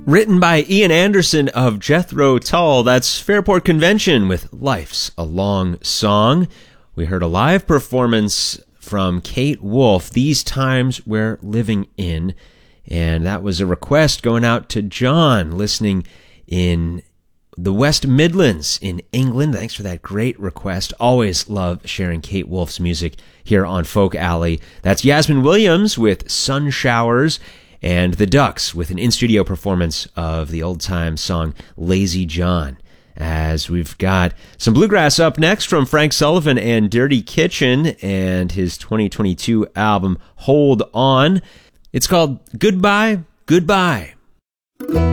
Written by Ian Anderson of Jethro Tull, that's Fairport Convention with Life's a Long Song. We heard a live performance from Kate Wolf, These Times We're Living In, and that was a request going out to John, listening in the West Midlands in England. Thanks for that great request. Always love sharing Kate Wolf's music here on Folk Alley. That's Yasmin Williams with Sun Showers, and the Ducks with an in-studio performance of the old-time song Lazy John. As we've got some bluegrass up next from Frank Sullivan and Dirty Kitchen and his 2022 album Hold On. It's called Goodbye, Goodbye.